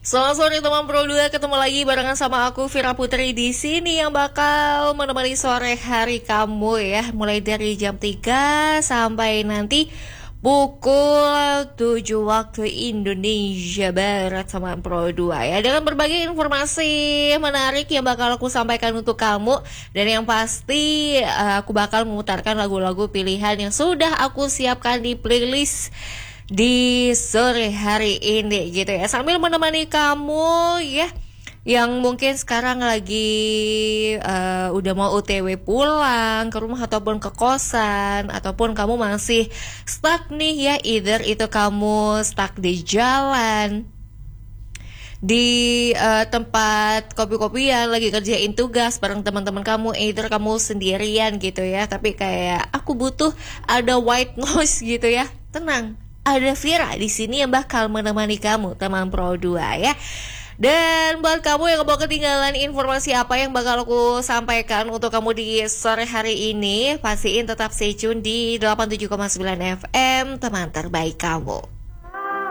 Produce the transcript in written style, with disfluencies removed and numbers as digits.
Selamat sore teman Pro 2, ketemu lagi barengan sama aku Vira Putri di sini yang bakal menemani sore hari kamu ya, mulai dari jam 3 sampai nanti pukul 7 waktu Indonesia Barat sama Pro 2 ya, dengan berbagai informasi menarik yang bakal aku sampaikan untuk kamu. Dan yang pasti aku bakal memutarkan lagu-lagu pilihan yang sudah aku siapkan di playlist di sore hari ini gitu ya, sambil menemani kamu ya yang mungkin sekarang lagi udah mau OTW pulang ke rumah ataupun ke kosan, ataupun kamu masih stuck nih ya, either itu kamu stuck di jalan, di tempat kopi-kopian, lagi kerjain tugas bareng teman-teman kamu, either kamu sendirian gitu ya, tapi kayak aku butuh ada white noise gitu ya. Tenang, ada Vira di sini yang bakal menemani kamu, teman Pro 2 ya. Dan buat kamu yang mau ketinggalan informasi apa yang bakal aku sampaikan untuk kamu di sore hari ini, pastiin tetap stay tune di 87,9 FM, teman terbaik kamu.